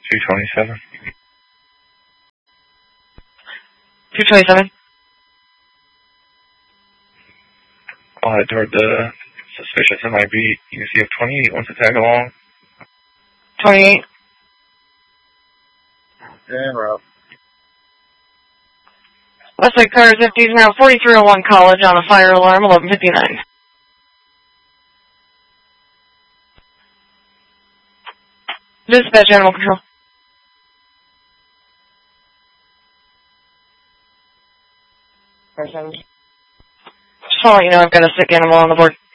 227. 227. I'll head toward the suspicious MIB. You can see if 28 wants to tag along. 28. Yeah, we're up. Westlake car is empty now. 4301 College on a fire alarm, 1159. Dispatch, Animal Control. Just want to let you know I've got a sick animal on the board.